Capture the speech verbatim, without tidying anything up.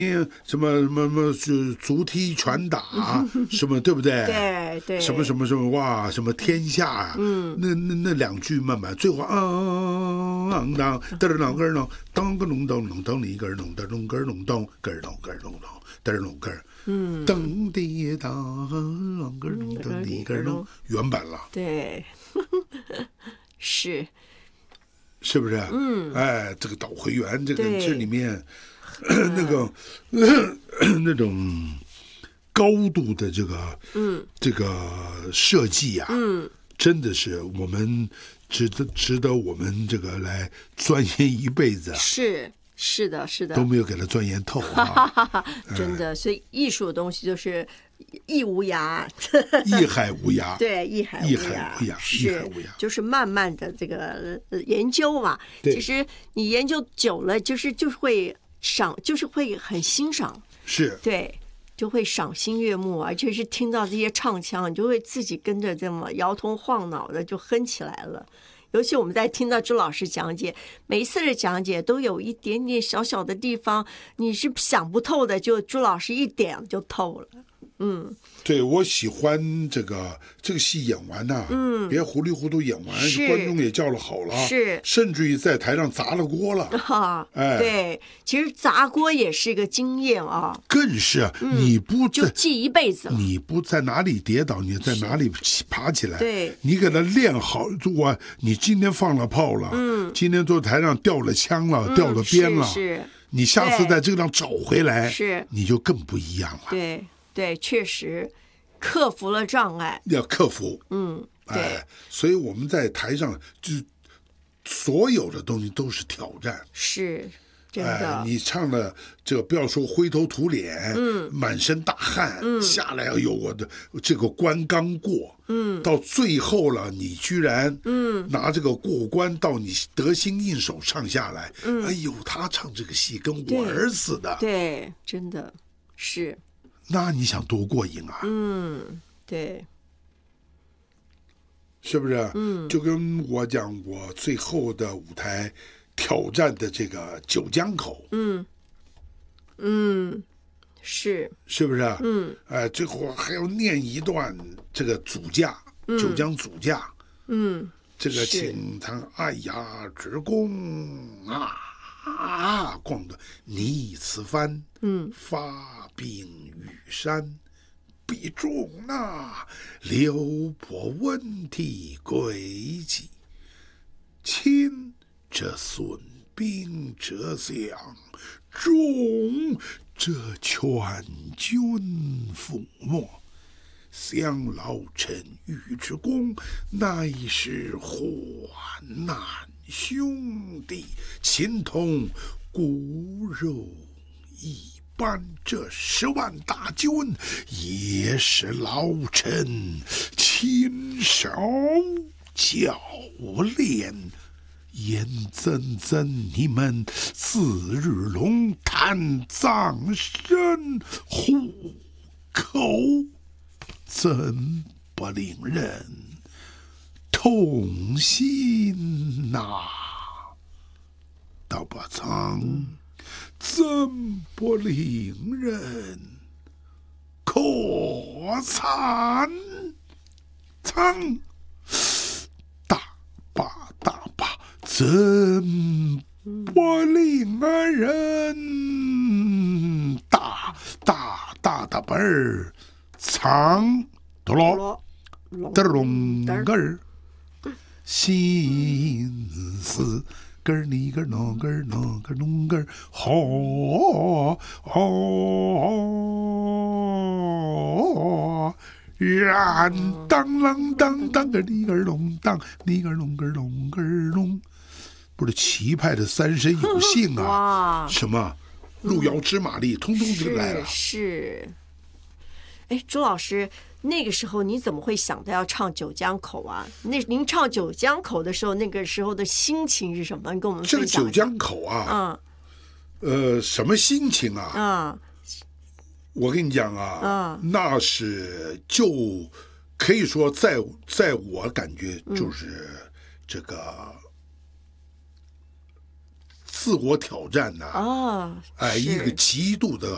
什么什么什么是足踢拳打什么对不对？ 对对。 什么什么什么哇什么天下啊，嗯，那那那两句慢慢，最后啊当当噔噔噔噔当个隆咚隆咚一个隆噔隆个隆咚个隆个隆咚噔隆个，嗯，噔滴当啷个隆噔一个隆，原版了。 对，是。 是不是？嗯，哎，这个导回员，这个这里面那个那种高度的这个嗯这个设计啊，嗯，真的是我们值得值得我们这个来钻研一辈子。 是是的，是的， 都没有给它钻研透啊！ 真的，所以艺术的东西就是艺无涯， 艺海无涯。 对，艺海无涯， 是，就是慢慢的这个研究嘛。其实你研究久了，就是就是会赏，就是会很欣赏。 是， 对，就会赏心悦目，而且是听到这些唱腔，你就会自己跟着这么摇头晃脑的就哼起来了。尤其我们在听到朱老师讲解，每一次的讲解都有一点点小小的地方，你是想不透的，就朱老师一点就透了。嗯， 对，我喜欢这个这个戏演完呐、啊，嗯，别糊里糊涂演完，观众也叫了好了， 是， 甚至于在台上砸了锅了， 哈、啊，哎，对，其实砸锅也是个经验啊， 更是、嗯、你不就记一辈子了， 你不在哪里跌倒，你在哪里爬起来， 对， 你给他练好，我你今天放了炮了，嗯，今天坐台上掉了枪了，嗯、掉了鞭了， 是，是你下次在这个上找回来， 是， 你就更不一样了， 对。对，确实克服了障碍， 要克服， 嗯，对、 哎，所以我们在台上就所有的东西都是挑战， 是真的。 哎，你唱的这个不要说灰头土脸，嗯，满身大汗，嗯，下来要有我的这个关刚过，嗯，到最后了，你居然，嗯，拿这个过关到你得心应手唱下来，嗯，哎呦，他唱这个戏跟我儿似的， 对，对真的是。 那你想多过瘾啊？ 嗯，对， 是不是？嗯，就跟我讲，我最后的舞台挑战的这个九江口， 嗯嗯，是， 是不是？ 嗯， 哎，最后还要念一段这个主驾，嗯、九江主驾， 嗯， 这个请他，哎呀，职工啊啊，逛的逆此番，嗯，发兵于山，必中那流泊问题轨迹，亲这孙兵者想，中这全军覆没。想老臣与之功，乃是患难兄弟，情同骨肉一般。这十万大军，也是老臣亲手教练。眼睁睁你们次日龙潭葬身虎口，怎不令人痛心呐、啊？道不曾，怎不令人可惨？惨大把大把，怎不令人大大大的本儿？藏哆罗的龙根儿，心思根儿你根儿那根儿那根儿龙根儿，吼吼，然当啷当当个你根儿龙当你根儿龙根儿龙根儿龙，不是齐派的三生有幸啊！什么路遥知马力，通通就来了。 是。哎，朱老师，那个时候你怎么会想到要唱九江口啊？那您唱九江口的时候，那个时候的心情是什么？你跟我们分享一下。 这个九江口啊，嗯，呃，什么心情啊？ 嗯， 我跟你讲啊，嗯，那是就可以说在在我感觉就是这个自我挑战呐、啊， 哦， 哎，一个极度的